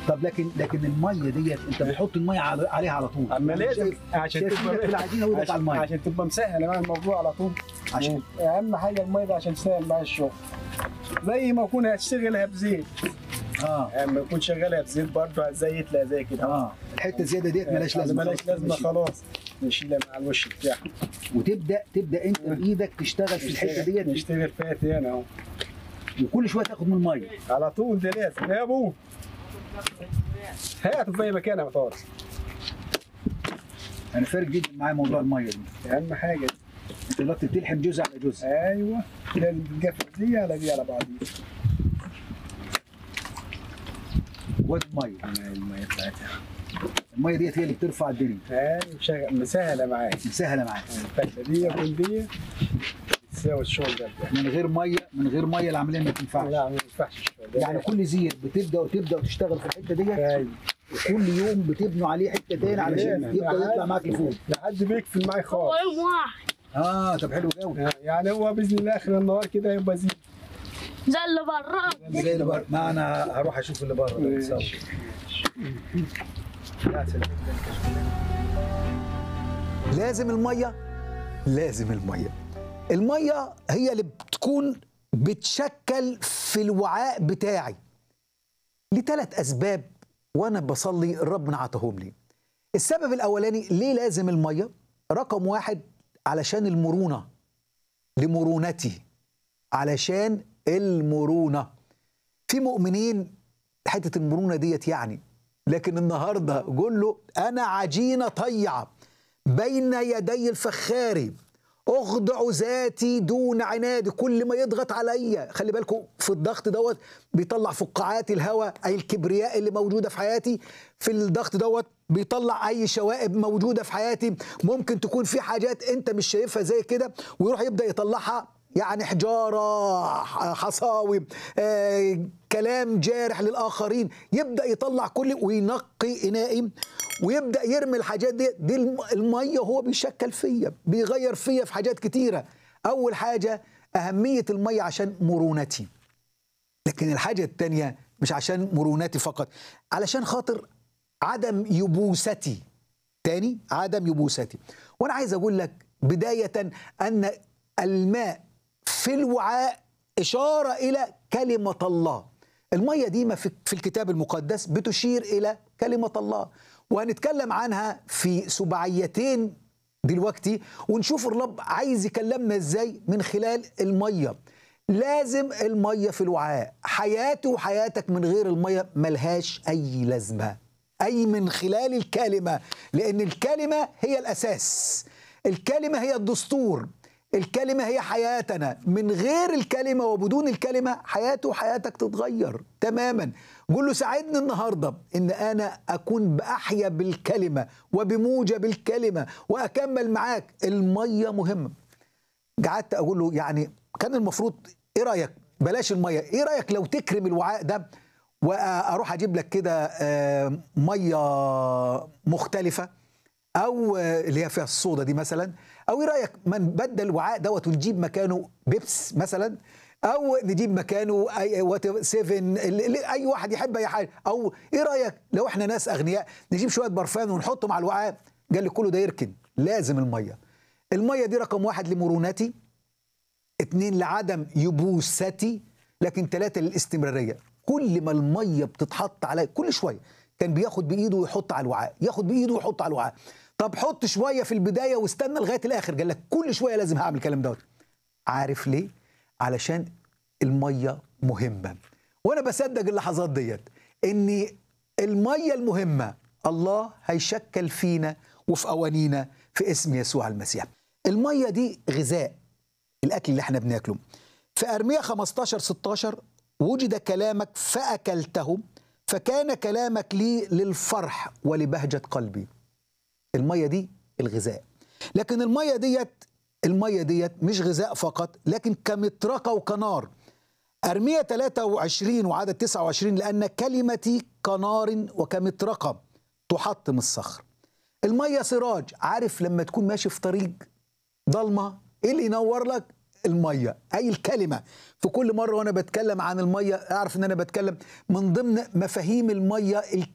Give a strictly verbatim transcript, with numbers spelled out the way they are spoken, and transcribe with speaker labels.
Speaker 1: طب لكن لكن الميه ديت انت بتحط الميه على- عليها على طول.
Speaker 2: اما
Speaker 1: يعني
Speaker 2: لازم
Speaker 1: شايف-
Speaker 2: عشان
Speaker 1: شايف
Speaker 2: تبقى
Speaker 1: ايدك في العجينه وايدك على
Speaker 2: عشان,
Speaker 1: الميه.
Speaker 2: عشان تبقى مسهله مع الموضوع على طول.
Speaker 1: عشان
Speaker 2: اهم حاجه الميه دي عشان تسهل مع الشغل. زي ما اكون هتشتغلها بزيت،
Speaker 1: اه
Speaker 2: اما يكون شغالها بزيت برضه هتزيت لها زي كده.
Speaker 1: اه الحته الزياده ديت مالهاش لازمه.
Speaker 2: مالهاش لازمه خلاص، نشيلها مع الوش بتاعها
Speaker 1: وتبدا تبدا انت بايدك تشتغل في الحته ديت،
Speaker 2: نشتغل فيها تاني اهو
Speaker 1: وكل شويه تاخد من الميه.
Speaker 2: على طول. ده لازم يا ابوه هاته في اي مكان يا مطارس.
Speaker 1: انا فارق جدا معايا موضوع الميه دي.
Speaker 2: اهم حاجه
Speaker 1: انت دلوقتي بتلحم جزء على جزء.
Speaker 2: ايوه لازم تتقفل دي على دي على بعضيها.
Speaker 1: وادي الميه،
Speaker 2: الميه بتاعتها
Speaker 1: الميه ديت هي اللي بترفع الدنيا،
Speaker 2: ايوه شغل مسهله معاك.
Speaker 1: مسهله معاك.
Speaker 2: الفتله دي كل دي تساوي الشغل ده.
Speaker 1: من غير ميه من غير ميه العمليه ما تنفعش.
Speaker 2: لا ما ينفعش الشغل ده.
Speaker 1: يعني كل زيت بتبدا وتبدا وتشتغل في الحته ديت،
Speaker 2: ايوه
Speaker 1: وكل يوم بتبنوا عليه حته تاني علشان يبدا يطلع معاك لفوق.
Speaker 2: لحد بيقفل معاك خالص.
Speaker 3: يوم واحد
Speaker 1: اه طب حلو قوي.
Speaker 2: يعني هو باذن الله اخر النهار كده يبقى زي
Speaker 3: زي اللي برا.
Speaker 1: زي اللي بره. ما انا هروح اشوف اللي بره ده بيتصور. يا سلام.
Speaker 4: لازم الميه، لازم الميه. الميه هي اللي بتكون بتشكل في الوعاء بتاعي لثلاث اسباب، وانا بصلي ربنا عطاهم لي. السبب الاولاني ليه لازم الميه؟ رقم واحد علشان المرونه، لمرونتي، علشان المرونه. في مؤمنين حته المرونه ديت يعني، لكن النهارده قول له انا عجينه طيعه بين يدي الفخار اخضع ذاتي دون عنادي. كل ما يضغط عليا، خلي بالكم في الضغط دوت بيطلع فقاعات الهواء اي الكبرياء اللي موجوده في حياتي. في الضغط دوت بيطلع اي شوائب موجوده في حياتي. ممكن تكون في حاجات انت مش شايفها زي كده، ويروح يبدا يطلعها، يعني حجاره، حصاوي، آه، كلام جارح للاخرين، يبدا يطلع كل وينقي انائي ويبدا يرمي الحاجات دي. دي الميه هو بيشكل فيا، بيغير فيا في حاجات كتيره. اول حاجه اهميه الميه عشان مرونتي، لكن الحاجه الثانيه مش عشان مرونتي فقط، علشان خاطر عدم يبوستي. تاني عدم يبوستي. وانا عايز اقول لك بدايه ان الماء في الوعاء اشاره الى كلمه الله. الميه دي ما في في الكتاب المقدس بتشير الى كلمه الله، وهنتكلم عنها في سبعيتين دلوقتي، ونشوف الرب عايز يكلمنا ازاي من خلال الميه. لازم الميه في الوعاء. حياتي وحياتك من غير الميه ملهاش اي لازمه، اي من خلال الكلمه، لان الكلمه هي الاساس، الكلمه هي الدستور، الكلمة هي حياتنا. من غير الكلمة وبدون الكلمة حياتي وحياتك تتغير تماما. قول له ساعدني النهاردة ان انا اكون بأحيا بالكلمة وبموجب الكلمة واكمل معاك. المية مهمة. قعدت اقول له يعني كان المفروض ايه رأيك بلاش المية، ايه رأيك لو تكرم الوعاء ده واروح اجيب لك كده مية مختلفة، او اللي هي فيها الصودا دي مثلا، او ايه رايك ما نبدل الوعاء دوت ونجيب مكانه بيبس مثلا، او نجيب مكانه اي سيفن، اي واحد يحب اي حاجه، او ايه رايك لو احنا ناس اغنياء نجيب شويه برفان ونحطهم على الوعاء. قال لي كله ده يركن. لازم الميه. الميه دي رقم واحد لمرونتي، اتنين لعدم يبوستي، لكن ثلاثه للاستمراريه. كل ما الميه بتتحط على كل شويه كان بياخد بايده ويحط على الوعاء، ياخد بايده ويحط على الوعاء. طب حط شويه في البدايه واستنى لغايه الاخر. قال لك كل شويه لازم هعمل الكلام دوت. عارف ليه؟ علشان الميه مهمه. وانا بصدق اللحظات ديت ان الميه المهمه الله هيشكل فينا وفي اوانينا في اسم يسوع المسيح. الميه دي غذاء، الاكل اللي احنا بناكله. في ارميا خمستاشر ستاشر وجد كلامك فاكلته فكان كلامك لي للفرح ولبهجه قلبي. الميه دي الغذاء. لكن الميه ديت الميه ديت مش غذاء فقط، لكن كمطرقه وكنار. ارميا ثلاثة وعشرين وعدد تسعة وعشرين لان كلمتي كنار وكمطرقه تحطم الصخر. الميه سراج. عارف لما تكون ماشي في طريق ضلمه ايه اللي ينور لك؟ الميه، اي الكلمه. في كل مره وانا بتكلم عن الميه اعرف ان انا بتكلم من ضمن مفاهيم الميه